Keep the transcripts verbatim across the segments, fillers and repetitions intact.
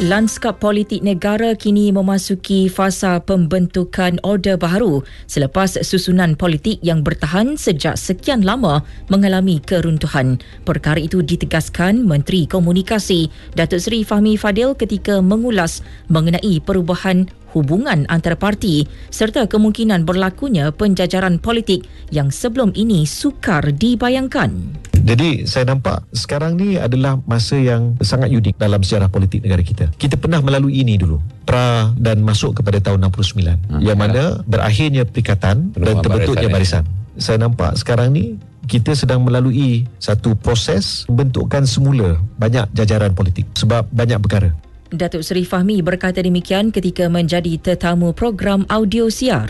Lanskap politik negara kini memasuki fasa pembentukan order baharu selepas susunan politik yang bertahan sejak sekian lama mengalami keruntuhan. Perkara itu ditegaskan Menteri Komunikasi Datuk Seri Fahmi Fadil ketika mengulas mengenai perubahan hubungan antara parti serta kemungkinan berlakunya penjajaran politik yang sebelum ini sukar dibayangkan. Jadi saya nampak sekarang ni adalah masa yang sangat unik dalam sejarah politik negara kita. Kita pernah melalui ini dulu, pra dan masuk kepada tahun enam puluh sembilan, hmm, yang mana berakhirnya perikatan dan terbentuknya barisan. Saya nampak sekarang ni kita sedang melalui satu proses pembentukan semula banyak jajaran politik sebab banyak perkara. Datuk Seri Fahmi berkata demikian ketika menjadi tetamu program audio siar.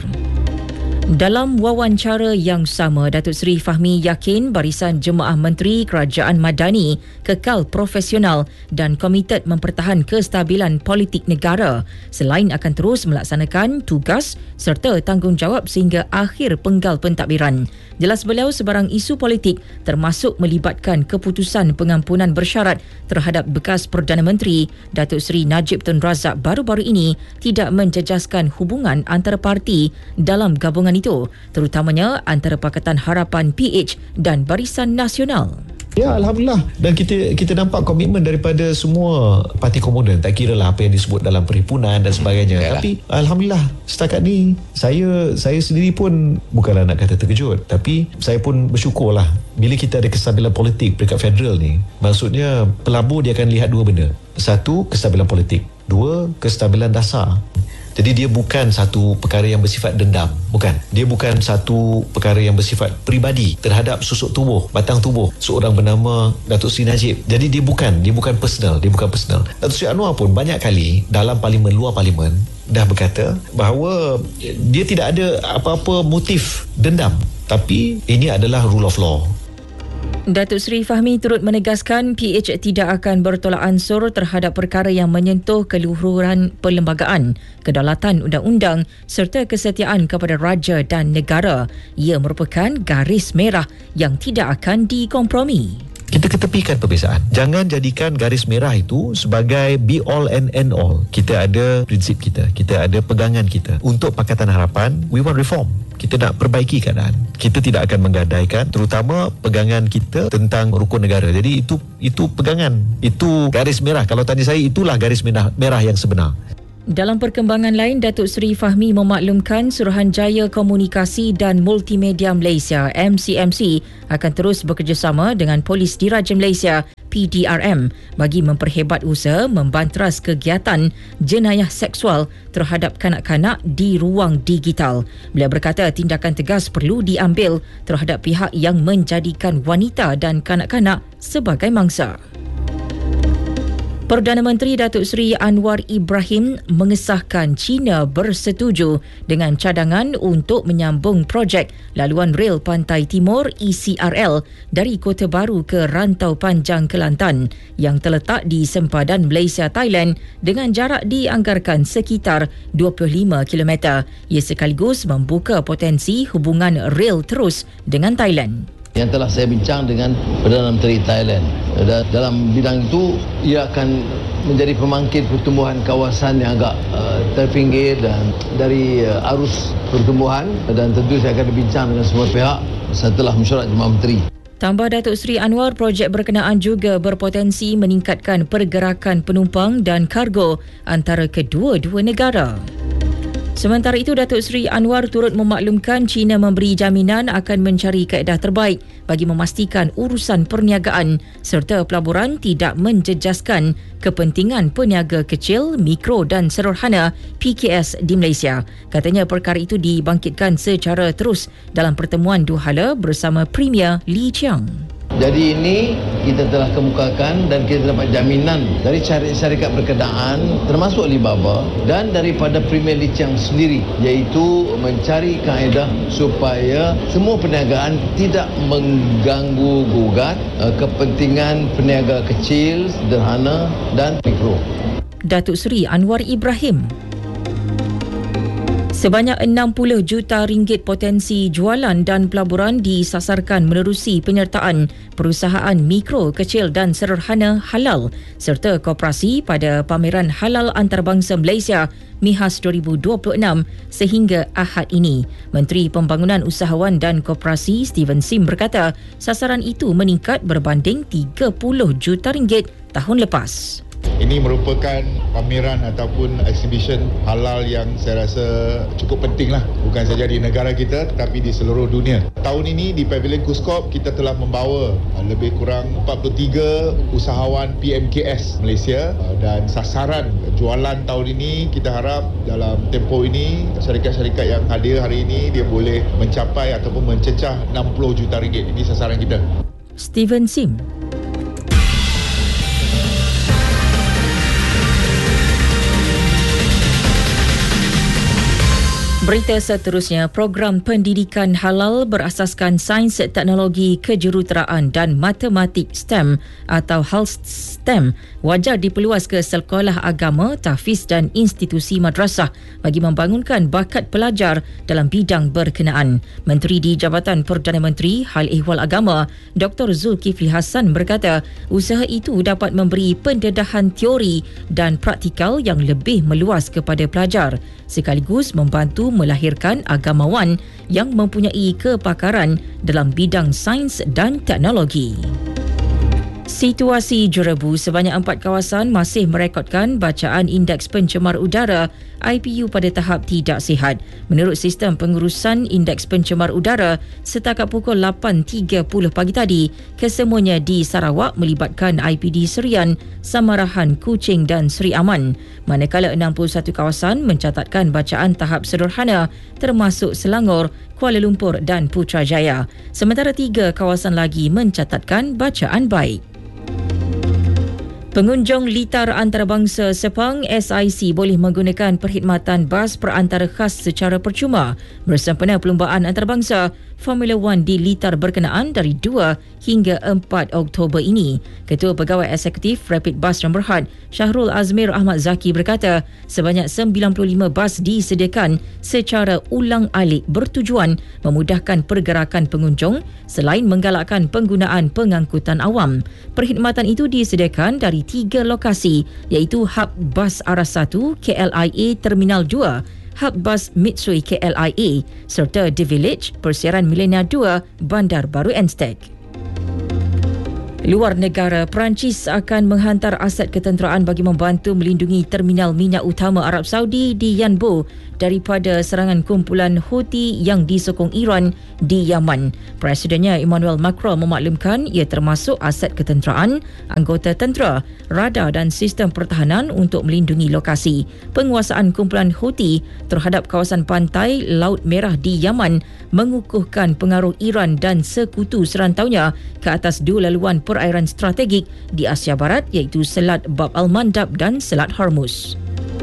Dalam wawancara yang sama, Datuk Seri Fahmi yakin Barisan Jemaah Menteri Kerajaan Madani kekal profesional dan komited mempertahan kestabilan politik negara selain akan terus melaksanakan tugas serta tanggungjawab sehingga akhir penggal pentadbiran. Jelas beliau sebarang isu politik termasuk melibatkan keputusan pengampunan bersyarat terhadap bekas Perdana Menteri Datuk Seri Najib Tun Razak baru-baru ini tidak menjejaskan hubungan antara parti dalam gabungan itu, terutamanya antara Pakatan Harapan P H dan Barisan Nasional. Ya, Alhamdulillah. Dan kita kita nampak komitmen daripada semua parti komunen. Tak kira lah apa yang disebut dalam perhimpunan dan sebagainya. Yalah. Tapi Alhamdulillah setakat ni saya saya sendiri pun bukanlah nak kata terkejut, tapi saya pun bersyukurlah bila kita ada kestabilan politik peringkat federal ni. Maksudnya pelabur dia akan lihat dua benda. Satu, kestabilan politik. Dua, kestabilan dasar. Jadi dia bukan satu perkara yang bersifat dendam. Bukan. Dia bukan satu perkara yang bersifat peribadi terhadap susuk tubuh, batang tubuh seorang bernama Datuk Seri Najib. Jadi dia bukan, dia bukan personal, dia bukan personal. Datuk Seri Anwar pun banyak kali dalam parlimen, luar parlimen dah berkata bahawa dia tidak ada apa-apa motif dendam. Tapi ini adalah rule of law. Datuk Seri Fahmi turut menegaskan P H tidak akan bertolak ansur terhadap perkara yang menyentuh keluhuran perlembagaan, kedaulatan undang-undang serta kesetiaan kepada raja dan negara. Ia merupakan garis merah yang tidak akan dikompromi. Kita ketepikan perbezaan. Jangan jadikan garis merah itu sebagai be all and end all. Kita ada prinsip kita, kita ada pegangan kita. Untuk Pakatan Harapan, we want reform. Kita nak perbaiki keadaan. Kita tidak akan menggadaikan terutama pegangan kita tentang rukun negara. Jadi itu itu pegangan, itu garis merah. Kalau tanya saya, itulah garis merah, merah yang sebenar. Dalam perkembangan lain, Datuk Seri Fahmi memaklumkan Suruhanjaya Komunikasi dan Multimedia Malaysia M C M C akan terus bekerjasama dengan Polis Diraja Malaysia P D R M bagi memperhebat usaha membanteras kegiatan jenayah seksual terhadap kanak-kanak di ruang digital. Beliau berkata tindakan tegas perlu diambil terhadap pihak yang menjadikan wanita dan kanak-kanak sebagai mangsa. Perdana Menteri Datuk Seri Anwar Ibrahim mengesahkan China bersetuju dengan cadangan untuk menyambung projek laluan rel Pantai Timur E C R L dari Kota Baru ke Rantau Panjang Kelantan yang terletak di sempadan Malaysia-Thailand dengan jarak dianggarkan sekitar dua puluh lima kilometer. Ia sekaligus membuka potensi hubungan rel terus dengan Thailand. Yang telah saya bincang dengan Perdana Menteri Thailand. Dalam bidang itu, ia akan menjadi pemangkit pertumbuhan kawasan yang agak uh, terpinggir dan dari uh, arus pertumbuhan, dan tentu saya akan berbincang dengan semua pihak setelah mesyuarat Jemaah Menteri. Tambah Datuk Seri Anwar, projek berkenaan juga berpotensi meningkatkan pergerakan penumpang dan kargo antara kedua-dua negara. Sementara itu, Datuk Seri Anwar turut memaklumkan China memberi jaminan akan mencari kaedah terbaik bagi memastikan urusan perniagaan serta pelaburan tidak menjejaskan kepentingan peniaga kecil, mikro dan sederhana P K S di Malaysia. Katanya perkara itu dibangkitkan secara terus dalam pertemuan dua hala bersama Premier Lee Chiang. Jadi ini kita telah kemukakan dan kita dapat jaminan dari syarikat berkenaan termasuk Alibaba dan daripada Premier Lee Chiang sendiri, iaitu mencari kaedah supaya semua perniagaan tidak mengganggu gugat uh, kepentingan peniaga kecil, sederhana dan mikro. Datuk Seri Anwar Ibrahim. Sebanyak enam puluh juta ringgit potensi jualan dan pelaburan disasarkan menerusi penyertaan perusahaan mikro, kecil dan sederhana halal serta koperasi pada pameran halal antarabangsa Malaysia MIHAS dua ribu dua puluh enam sehingga Ahad ini. Menteri Pembangunan Usahawan dan Koperasi Steven Sim berkata sasaran itu meningkat berbanding tiga puluh juta ringgit tahun lepas. Ini merupakan pameran ataupun exhibition halal yang saya rasa cukup penting lah. Bukan saja di negara kita tetapi di seluruh dunia. Tahun ini di Pavilion Kuskop kita telah membawa lebih kurang empat puluh tiga usahawan P M K S Malaysia dan sasaran jualan tahun ini kita harap dalam tempoh ini syarikat-syarikat yang hadir hari ini dia boleh mencapai ataupun mencecah enam puluh juta ringgit. Ini sasaran kita. Steven Sim. Berita seterusnya, program pendidikan halal berasaskan sains, teknologi, kejuruteraan dan matematik STEM atau HALS STEM wajar diperluas ke sekolah agama, tahfiz dan institusi madrasah bagi membangunkan bakat pelajar dalam bidang berkenaan. Menteri di Jabatan Perdana Menteri Hal Ehwal Agama, Doktor Zulkifli Hassan berkata, usaha itu dapat memberi pendedahan teori dan praktikal yang lebih meluas kepada pelajar sekaligus membantu melahirkan agamawan yang mempunyai kepakaran dalam bidang sains dan teknologi. Situasi Jurebu, sebanyak empat kawasan masih merekodkan bacaan indeks pencemar udara I P U pada tahap tidak sihat. Menurut sistem pengurusan indeks pencemar udara, setakat pukul lapan tiga puluh pagi tadi, kesemuanya di Sarawak melibatkan I P D Serian, Samarahan, Kuching dan Seri Aman. Manakala enam puluh satu kawasan mencatatkan bacaan tahap sederhana termasuk Selangor, Kuala Lumpur dan Putrajaya. Sementara tiga kawasan lagi mencatatkan bacaan baik. Pengunjung litar antarabangsa Sepang S I C boleh menggunakan perkhidmatan bas perantara khas secara percuma bersempena perlumbaan antarabangsa Formula One di litar berkenaan dari dua hingga empat Oktober ini. Ketua Pegawai Eksekutif Rapid Bus Johor Bahru, Syahrul Azmir Ahmad Zaki berkata, sebanyak sembilan puluh lima bas disediakan secara ulang-alik bertujuan memudahkan pergerakan pengunjung selain menggalakkan penggunaan pengangkutan awam. Perkhidmatan itu disediakan dari tiga lokasi iaitu Hub Bas Arah satu K L I A Terminal dua, Hub Bas Mitsui K L I A serta The Village Persiaran Milenia dua Bandar Baru Enstek. Luar negara, Perancis akan menghantar aset ketenteraan bagi membantu melindungi terminal minyak utama Arab Saudi di Yanbu daripada serangan kumpulan Houthi yang disokong Iran di Yaman. Presidennya Emmanuel Macron memaklumkan ia termasuk aset ketenteraan, anggota tentera, radar dan sistem pertahanan untuk melindungi lokasi. Penguasaan kumpulan Houthi terhadap kawasan pantai Laut Merah di Yaman mengukuhkan pengaruh Iran dan sekutu serantaunya ke atas dua laluan perairan strategik di Asia Barat iaitu Selat Bab al-Mandab dan Selat Hormuz.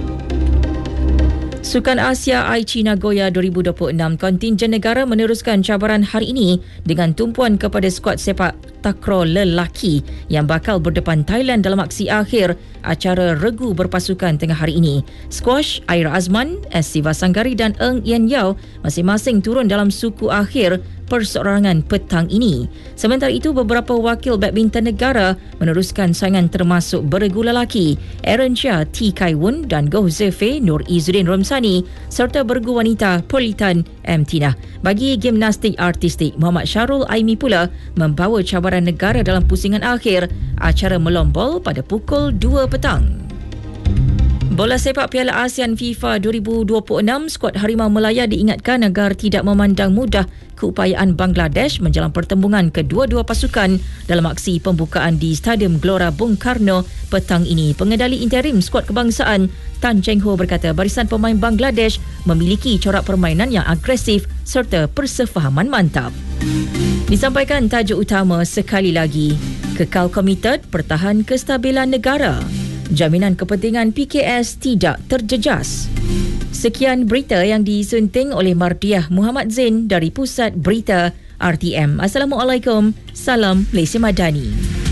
Sukan Asia Aichi Nagoya dua ribu dua puluh enam, kontingen negara meneruskan cabaran hari ini dengan tumpuan kepada skuad sepak takraw lelaki yang bakal berdepan Thailand dalam aksi akhir acara regu berpasukan tengah hari ini. Squash, Aira Azman, S. Sivasanggari dan Eng Yen Yao masing-masing turun dalam suku akhir perseorangan petang ini. Sementara itu, beberapa wakil badminton negara meneruskan saingan termasuk beregu lelaki Aaron Chia, T. Kai Wun dan Goh Zefe, Nur Izzuddin Romsani serta beregu wanita Politan M. Tina. Bagi gimnastik artistik, Muhammad Syarul Aimi pula membawa cabaran negara dalam pusingan akhir acara melombol pada pukul dua petang. Bola sepak Piala ASEAN FIFA dua ribu dua puluh enam, skuad Harimau Melaya diingatkan agar tidak memandang mudah keupayaan Bangladesh menjelang pertembungan kedua-dua pasukan dalam aksi pembukaan di Stadium Gelora Bung Karno petang ini. Pengendali interim skuad kebangsaan Tan Cheng Ho berkata barisan pemain Bangladesh memiliki corak permainan yang agresif serta persefahaman mantap. Disampaikan tajuk utama sekali lagi, kekal komited pertahan kestabilan negara. Jaminan kepentingan P K S tidak terjejas. Sekian berita yang disunting oleh Mardiah Muhammad Zain dari Pusat Berita R T M. Assalamualaikum. Salam Malaysia Madani.